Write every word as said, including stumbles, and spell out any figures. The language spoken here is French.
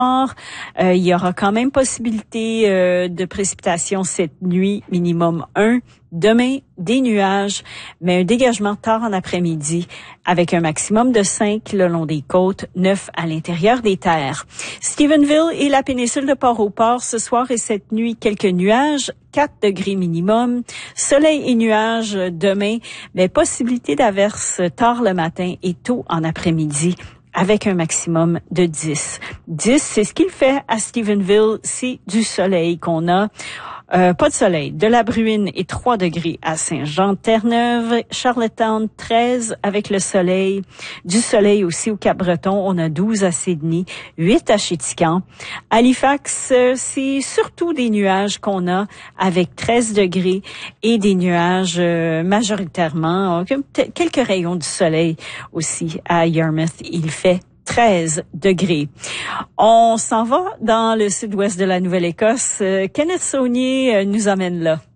Euh, il y aura quand même possibilité euh, de précipitations cette nuit, minimum un. Demain, des nuages, mais un dégagement tard en après-midi avec un maximum de cinq le long des côtes, neuf à l'intérieur des terres. Stephenville et la péninsule de Port-au-Port, ce soir et cette nuit, quelques nuages, quatre degrés minimum, soleil et nuages demain, mais possibilité d'averses tard le matin et tôt en après-midi, avec un maximum de dix. dix, c'est ce qu'il fait à Stephenville, c'est du soleil qu'on a. Euh, pas de soleil, de la bruine et trois degrés à Saint-Jean-Terre-Neuve, Charlottetown treize avec le soleil, du soleil aussi au Cap-Breton, on a douze à Sydney, huit à Chéticamp. Halifax, c'est surtout des nuages qu'on a avec treize degrés et des nuages euh, majoritairement, quelques rayons du soleil aussi à Yarmouth, il fait treize degrés. On s'en va dans le sud-ouest de la Nouvelle-Écosse. Kenneth Saunier nous amène là.